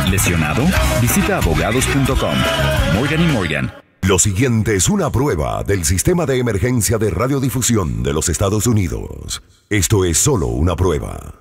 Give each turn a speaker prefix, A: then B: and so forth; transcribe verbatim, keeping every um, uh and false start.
A: ¿Lesionado? Visita abogados punto com. Morgan y Morgan.
B: Lo siguiente es una prueba del sistema de emergencia de radiodifusión de los Estados Unidos. Esto es solo una prueba.